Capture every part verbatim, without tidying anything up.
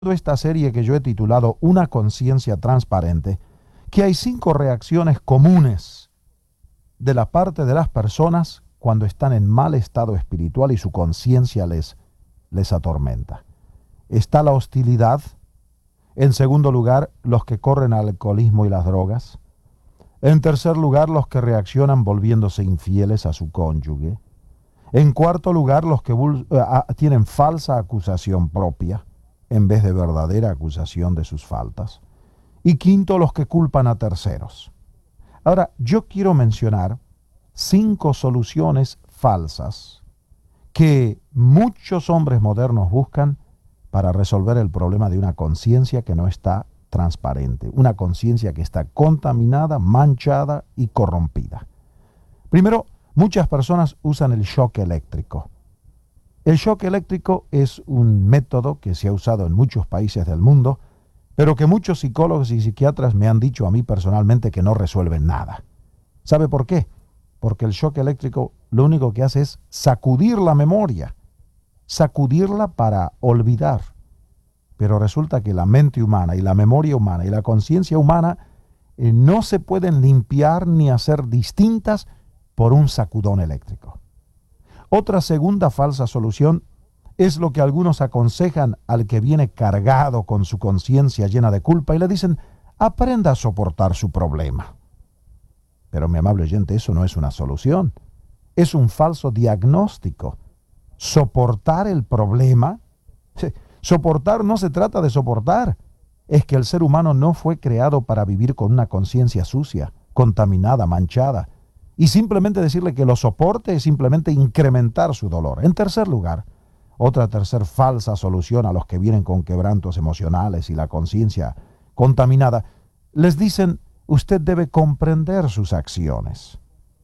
esta serie que yo he titulado Una conciencia transparente, que hay cinco reacciones comunes de la parte de las personas cuando están en mal estado espiritual y su conciencia les, les atormenta. Está la hostilidad. En segundo lugar, los que corren al alcoholismo y las drogas. En tercer lugar, los que reaccionan volviéndose infieles a su cónyuge. En cuarto lugar, los que uh, tienen falsa acusación propia en vez de verdadera acusación de sus faltas. Y quinto, los que culpan a terceros. Ahora, yo quiero mencionar cinco soluciones falsas que muchos hombres modernos buscan para resolver el problema de una conciencia que no está transparente, una conciencia que está contaminada, manchada y corrompida. Primero, muchas personas usan el shock eléctrico. El shock eléctrico es un método que se ha usado en muchos países del mundo, pero que muchos psicólogos y psiquiatras me han dicho a mí personalmente que no resuelven nada. ¿Sabe por qué? Porque el shock eléctrico lo único que hace es sacudir la memoria, sacudirla para olvidar. Pero resulta que la mente humana y la memoria humana y la conciencia humana eh, no se pueden limpiar ni hacer distintas por un sacudón eléctrico. Otra segunda falsa solución es lo que algunos aconsejan al que viene cargado con su conciencia llena de culpa y le dicen, aprenda a soportar su problema. Pero mi amable oyente, eso no es una solución. Es un falso diagnóstico. Soportar el problema. Soportar no se trata de soportar. Es que el ser humano no fue creado para vivir con una conciencia sucia, contaminada, manchada. Y simplemente decirle que lo soporte es simplemente incrementar su dolor. En tercer lugar, otra tercer falsa solución a los que vienen con quebrantos emocionales y la conciencia contaminada, les dicen, usted debe comprender sus acciones.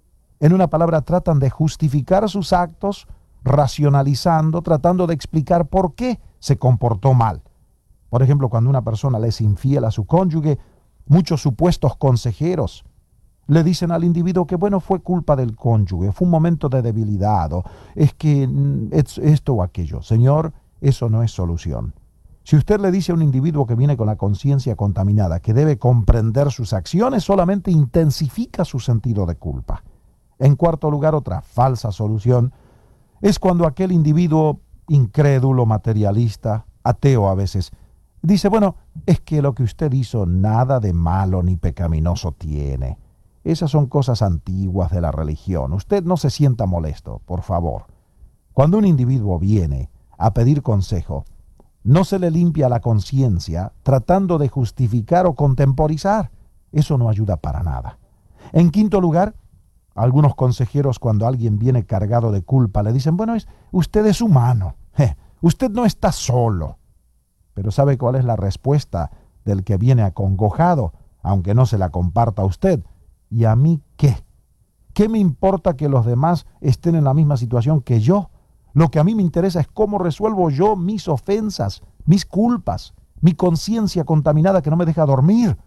En una palabra, tratan de justificar sus actos, racionalizando, tratando de explicar por qué se comportó mal. Por ejemplo, cuando una persona le es infiel a su cónyuge, muchos supuestos consejeros le dicen al individuo que, bueno, fue culpa del cónyuge, fue un momento de debilidad, o es que es esto o aquello. Señor, eso no es solución. Si usted le dice a un individuo que viene con la conciencia contaminada que debe comprender sus acciones, solamente intensifica su sentido de culpa. En cuarto lugar, otra falsa solución es cuando aquel individuo incrédulo, materialista, ateo a veces, dice, bueno, es que lo que usted hizo nada de malo ni pecaminoso tiene. Esas son cosas antiguas de la religión. Usted no se sienta molesto, por favor. Cuando un individuo viene a pedir consejo, no se le limpia la conciencia tratando de justificar o contemporizar. Eso no ayuda para nada. En quinto lugar, algunos consejeros cuando alguien viene cargado de culpa le dicen, bueno, es, usted es humano, eh, usted no está solo. Pero ¿sabe cuál es la respuesta del que viene acongojado, aunque no se la comparta a usted? ¿Y a mí qué? ¿Qué me importa que los demás estén en la misma situación que yo? Lo que a mí me interesa es cómo resuelvo yo mis ofensas, mis culpas, mi conciencia contaminada que no me deja dormir.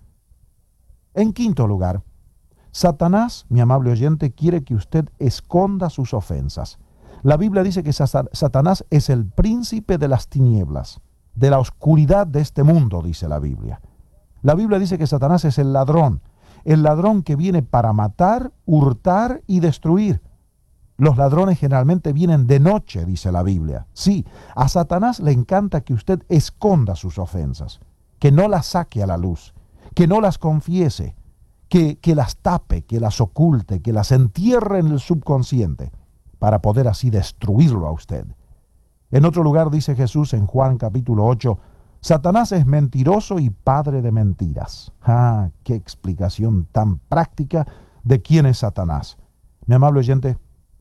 En quinto lugar, Satanás, mi amable oyente, quiere que usted esconda sus ofensas. La Biblia dice que Satanás es el príncipe de las tinieblas, de la oscuridad de este mundo, dice la Biblia. La Biblia dice que Satanás es el ladrón, el ladrón que viene para matar, hurtar y destruir. Los ladrones generalmente vienen de noche, dice la Biblia. Sí, a Satanás le encanta que usted esconda sus ofensas, que no las saque a la luz, que no las confiese, que, que las tape, que las oculte, que las entierre en el subconsciente, para poder así destruirlo a usted. En otro lugar dice Jesús en Juan capítulo ocho, Satanás es mentiroso y padre de mentiras. Ah, qué explicación tan práctica de quién es Satanás. Mi amable oyente,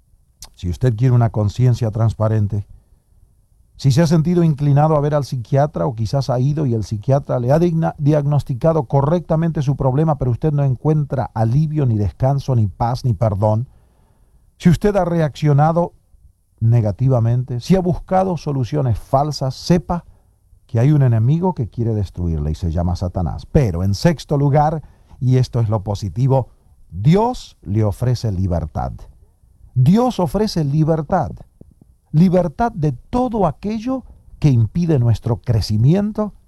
si usted quiere una conciencia transparente, si se ha sentido inclinado a ver al psiquiatra o quizás ha ido y el psiquiatra le ha digna, diagnosticado correctamente su problema, pero usted no encuentra alivio, ni descanso, ni paz, ni perdón, si usted ha reaccionado negativamente, si ha buscado soluciones falsas, sepa que hay un enemigo que quiere destruirle y se llama Satanás. Pero en sexto lugar, y esto es lo positivo, Dios le ofrece libertad. Dios ofrece libertad. Libertad de todo aquello que impide nuestro crecimiento